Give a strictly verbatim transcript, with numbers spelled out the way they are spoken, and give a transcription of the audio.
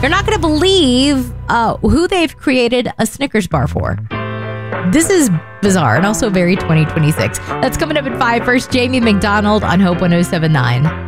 You're not going to believe uh, who they've created a Snickers bar for. This is bizarre and also very twenty twenty-six. That's coming up at five. First, Jamie McDonald on Hope one oh seven point nine.